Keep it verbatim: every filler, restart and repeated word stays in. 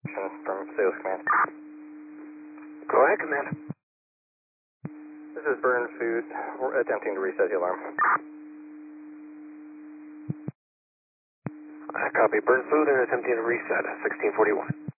From Sales Command. Go ahead, Command. This is Burn Food. We're attempting to reset the alarm. I copy. Burn Food and attempting to reset. sixteen forty-one.